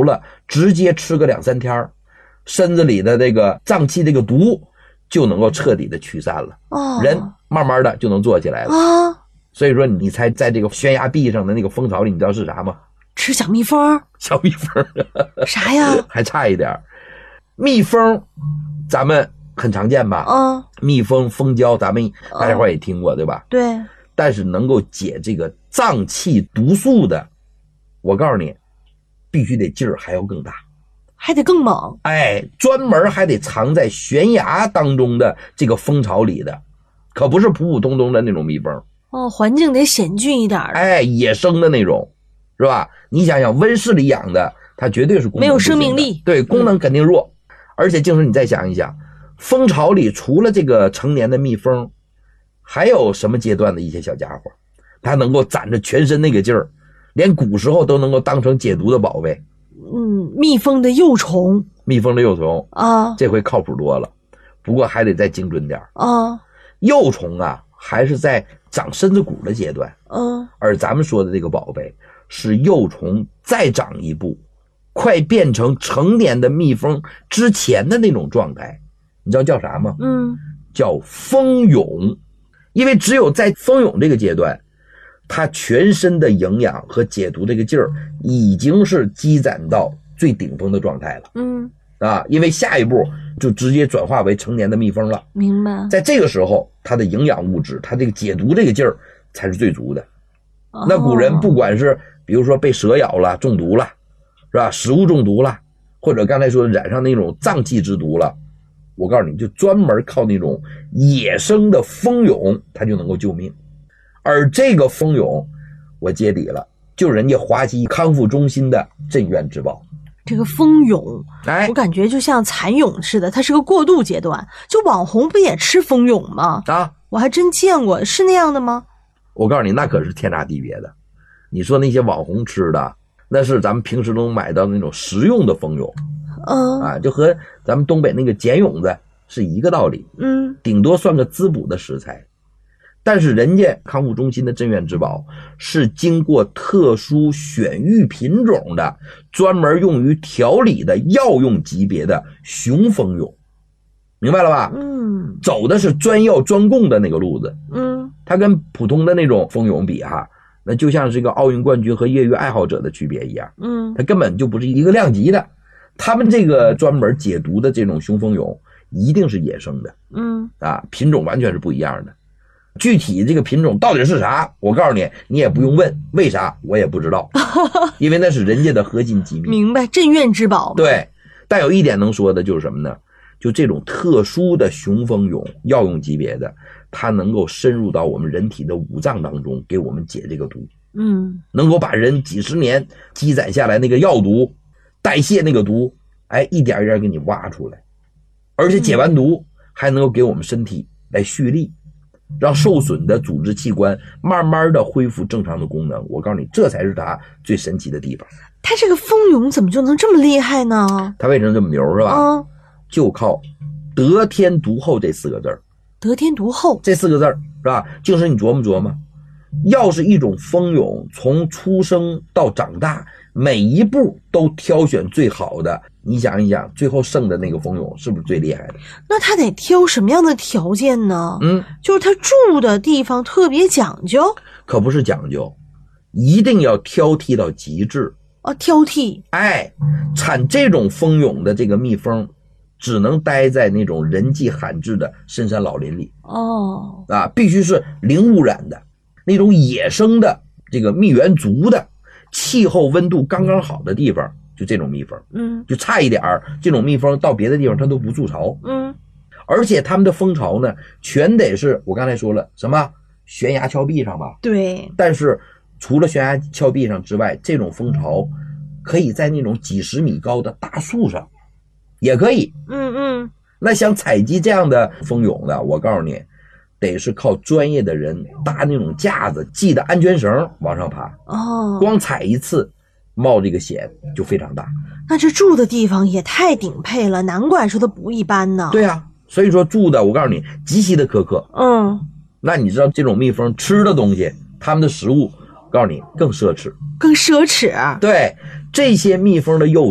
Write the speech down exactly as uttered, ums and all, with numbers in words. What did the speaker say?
熟了，直接吃个两三天，身子里的这个脏器这个毒就能够彻底的驱散了， 哦， 人慢慢的就能坐起来了啊。 所以说你猜在这个悬崖壁上的那个蜂巢里，你知道是啥吗？ 吃小蜜蜂。 小蜜蜂。 啥呀？ 还差一点。蜜蜂咱们很常见吧？ 嗯， 蜜蜂、蜂胶咱们大家伙也听过，对吧？ 对。 但是能够解这个脏器毒素的，我告诉你必须得劲儿还要更大， 还得更猛。 哎，专门还得藏在悬崖当中的这个蜂巢里的，可不是普普通通的那种蜜蜂。 哦，环境得险峻一点的。 哎，野生的那种，是吧？你想想温室里养的，它绝对是功能没有生命力， 对，功能肯定弱。嗯、而且静时你再想一想，蜂巢里除了这个成年的蜜蜂，还有什么阶段的一些小家伙，它能够攒着全身那个劲儿，连古时候都能够当成解毒的宝贝。 嗯，蜜蜂的幼虫， 蜜蜂的幼虫啊， 这回靠谱多了，不过还得再精准点啊。 幼虫啊，还是在长身子骨的阶段， 嗯， 而咱们说的这个宝贝是幼虫再长一步，快变成成年的蜜蜂之前的那种状态，你知道叫啥吗？ 嗯， 叫蜂蛹。因为只有在蜂蛹这个阶段，它全身的营养和解毒这个劲儿已经是积攒到最顶峰的状态了。 嗯， 啊，因为下一步就直接转化为成年的蜜蜂了。 明白。 在这个时候，它的营养物质，它这个解毒这个劲儿才是最足的。哦、那古人不管是比如说被蛇咬了中毒了，是吧？食物中毒了，或者刚才说染上那种脏器之毒了，我告诉你，就专门靠那种野生的蜂蛹，它就能够救命。而这个蜂蛹，我揭底了，就是人家华西康复中心的镇院之宝。 这个蜂蛹， 哎， 我感觉就像蚕蛹似的，它是个过渡阶段。就网红不也吃蜂蛹吗？ 啊， 我还真见过，是那样的吗？ 我告诉你，那可是天差地别的。你说那些网红吃的，那是咱们平时能买到那种食用的蜂蛹。 嗯， 啊，就和咱们东北那个茧蛹子是一个道理。 嗯， 顶多算个滋补的食材。但是人家康复中心的镇院之宝是经过特殊选育品种的，专门用于调理的药用级别的雄蜂蛹，明白了吧？ 嗯， 走的是专药专供的那个路子。 嗯， 它跟普通的那种蜂蛹比哈，那就像是一个奥运冠军和业余爱好者的区别一样。 嗯， 它根本就不是一个量级的。他们这个专门解毒的这种雄蜂蛹一定是野生的。 嗯， 啊，品种完全是不一样的。具体这个品种到底是啥，我告诉你，你也不用问，为啥我也不知道，因为那是人家的核心机密。 明白，镇院之宝。 对，但有一点能说的就是什么呢？就这种特殊的雄蜂蛹，药用级别的，它能够深入到我们人体的五脏当中，给我们解这个毒。 嗯， 能够把人几十年积攒下来那个药毒，代谢那个毒，哎，一点一点给你挖出来，而且解完毒还能够给我们身体来蓄力。让受损的组织器官慢慢的恢复正常的功能，我告诉你，这才是它最神奇的地方。 它这个蜂蛹怎么就能这么厉害呢？ 它为什么这么牛是吧？ 嗯， 就靠得天独厚这四个字儿。 得天独厚这四个字儿是吧？就是你琢磨琢磨，要是一种蜂蛹从出生到长大，每一步都挑选最好的，你想一想，最后剩的那个蜂蛹是不是最厉害的？ 那他得挑什么样的条件呢？ 嗯， 就是他住的地方特别讲究。 可不是讲究，一定要挑剔到极致。 哦，挑剔。 哎，产这种蜂蛹的这个蜜蜂，只能待在那种人迹罕至的深山老林里。 哦， 啊，必须是零污染的，那种野生的这个蜜源足的，气候温度刚刚好的地方，就这种蜜蜂。 嗯， 就差一点这种蜜蜂到别的地方它都不筑巢。 嗯， 而且它们的蜂巢呢，全得是我刚才说了什么悬崖峭壁上吧？ 对。 但是除了悬崖峭壁上之外，这种蜂巢可以在那种几十米高的大树上也可以。 嗯嗯。 那想采集这样的蜂蛹的，我告诉你，得是靠专业的人搭那种架子，系的安全绳往上爬。 哦， 光采一次冒这个险就非常大。 那这住的地方也太顶配了，难怪说它不一般呢。 对啊，所以说住的我告诉你极其的苛刻。 嗯， 那你知道这种蜜蜂吃的东西，它们的食物告诉你更奢侈。 更奢侈。 对，这些蜜蜂的幼